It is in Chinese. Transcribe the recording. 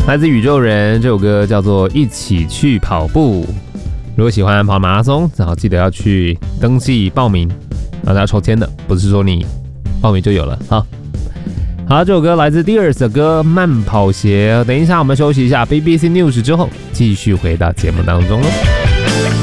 来自宇宙人，这首歌叫做《一起去跑步》。如果喜欢跑马拉松，然后记得要去登记报名，然后要抽签的，不是说你报名就有了。好，这首歌来自 Dears 的歌《慢跑鞋》。等一下，我们休息一下 BBC News 之后，继续回到节目当中喽。